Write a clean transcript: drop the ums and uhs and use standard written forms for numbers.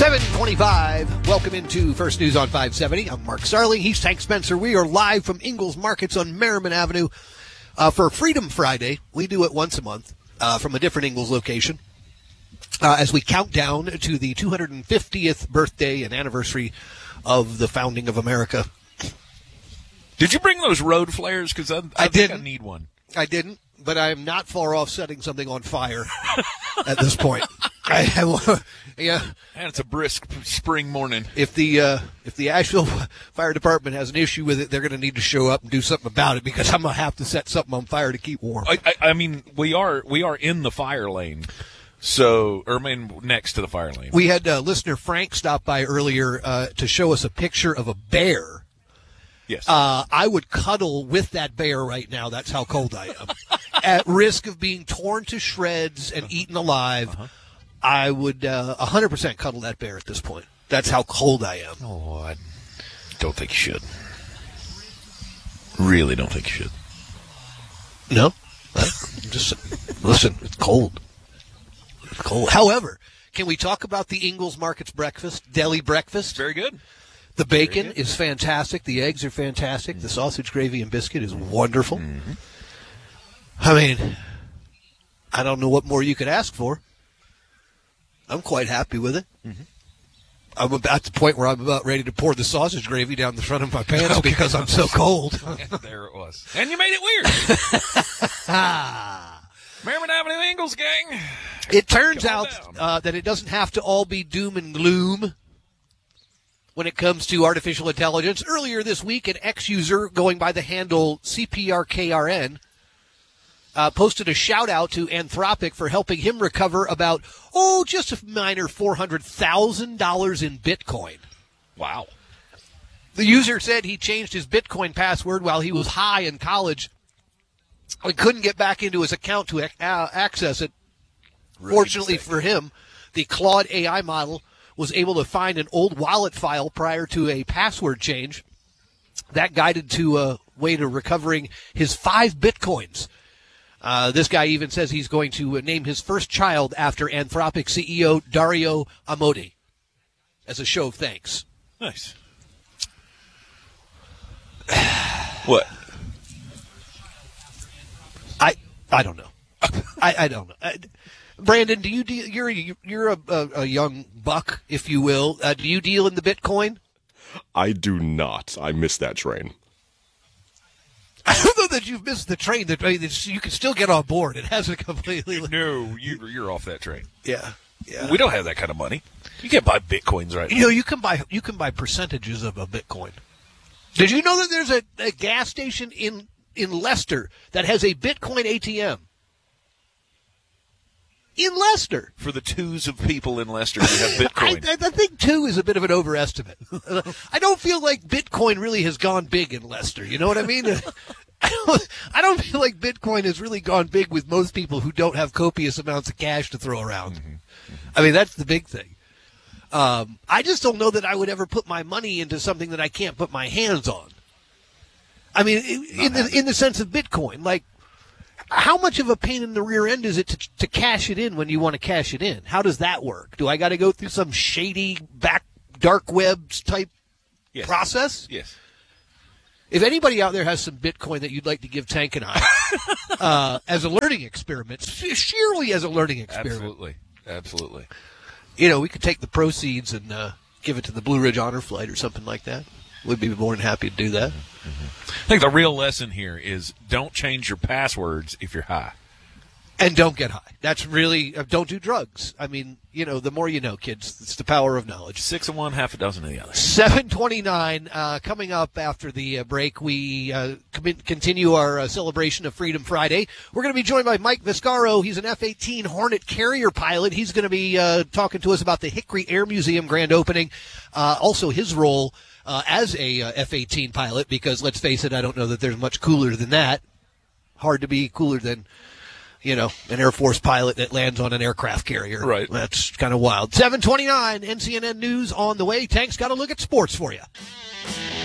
7:25. Welcome into First News on 570. I'm Mark Sarling. He's Tank Spencer. We are live from Ingalls Markets on Merriman Avenue for Freedom Friday. We do it once a month from a different Ingalls location as we count down to the 250th birthday and anniversary of the founding of America. Did you bring those road flares? Because I think I need one. I didn't, but I am not far off setting something on fire at this point. Yeah, and it's a brisk spring morning. If the Asheville Fire Department has an issue with it, they're going to need to show up and do something about it, because I'm going to have to set something on fire to keep warm. I mean, we are in the fire lane, next to the fire lane. We had listener Frank stop by earlier to show us a picture of a bear. Yes. I would cuddle with that bear right now. That's how cold I am. At risk of being torn to shreds and eaten alive. I would 100% cuddle that bear at this point. That's how cold I am. Oh, I don't think you should. Really don't think you should. No? Just listen, it's cold. It's cold. However, can we talk about the Ingalls Markets breakfast, deli breakfast? Very good. The bacon is fantastic. The eggs are fantastic. The sausage, gravy, and biscuit is wonderful. Mm-hmm. I mean, I don't know what more you could ask for. I'm quite happy with it. Mm-hmm. I'm at the point where I'm about ready to pour the sausage gravy down the front of my pants because I'm so cold. And there it was. And you made it weird. Merriman Avenue Ingalls, gang. It turns out that it doesn't have to all be doom and gloom when it comes to artificial intelligence. Earlier this week, an ex-user going by the handle CPRKRN posted a shout-out to Anthropic for helping him recover about, just a minor $400,000 in Bitcoin. Wow. The user said he changed his Bitcoin password while he was high in college and couldn't get back into his account to access it. Fortunately for him, the Claude AI model was able to find an old wallet file prior to a password change. That guided to a way to recovering his 5 Bitcoins. This guy even says he's going to name his first child after Anthropic CEO Dario Amodei as a show of thanks. Nice. What? I don't know. I don't know. Brandon, do you deal? You're a young buck, if you will. Do you deal in the Bitcoin? I do not. I missed that train. I don't know that you've missed the train. You can still get on board. It hasn't completely. No, you're off that train. Yeah. We don't have that kind of money. You can't buy Bitcoins right now. You know, you can buy percentages of a Bitcoin. Did you know that there's a gas station in Leicester that has a Bitcoin ATM? In Leicester. For the twos of people in Leicester who have Bitcoin. I think 2 is a bit of an overestimate. I don't feel like Bitcoin really has gone big in Leicester. You know what I mean? I don't feel like Bitcoin has really gone big with most people who don't have copious amounts of cash to throw around. Mm-hmm. I mean, that's the big thing. I just don't know that I would ever put my money into something that I can't put my hands on. I mean, in the sense of Bitcoin, like, how much of a pain in the rear end is it to cash it in when you want to cash it in? How does that work? Do I got to go through some shady dark web type process? Yes. If anybody out there has some Bitcoin that you'd like to give Tank and I as a learning experiment, sheerly as a learning experiment. Absolutely. You know, we could take the proceeds and give it to the Blue Ridge Honor Flight or something like that. We'd be more than happy to do that. Mm-hmm. I think the real lesson here is don't change your passwords if you're high. And don't get high. That's really, don't do drugs. I mean, you know, the more you know, kids. It's the power of knowledge. 6 of one, half a dozen of the other. 7:29, coming up after the break, we continue our celebration of Freedom Friday. We're going to be joined by Mike Viscaro. He's an F-18 Hornet carrier pilot. He's going to be talking to us about the Hickory Air Museum grand opening. Also his role as a F-18 pilot, because let's face it, I don't know that there's much cooler than that. Hard to be cooler than, you know, an Air Force pilot that lands on an aircraft carrier. Right. That's kind of wild. 7:29, NCNN News on the way. Tank's got a look at sports for you.